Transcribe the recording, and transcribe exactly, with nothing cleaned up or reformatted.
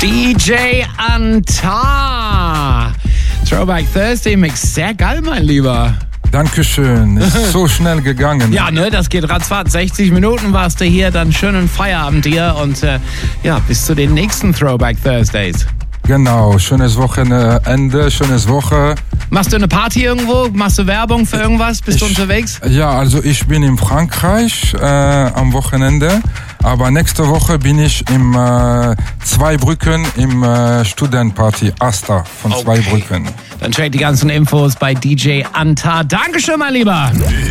D J Antar. Throwback Thursday Mix. Sehr geil, mein Lieber. Dankeschön. Ist so schnell gegangen. Ja, ne, das geht ratzfatz. sechzig Minuten warst du hier, dann schönen Feierabend dir und äh, ja, bis zu den nächsten Throwback Thursdays. Genau, schönes Wochenende, schönes Woche. Machst du eine Party irgendwo? Machst du Werbung für irgendwas? Bist ich, du unterwegs? Ja, also ich bin in Frankreich äh, am Wochenende, aber nächste Woche bin ich im äh, Zweibrücken im äh, Studentenparty Asta von okay. Zweibrücken. Dann check die ganzen Infos bei D J Antar. Dankeschön, mein Lieber.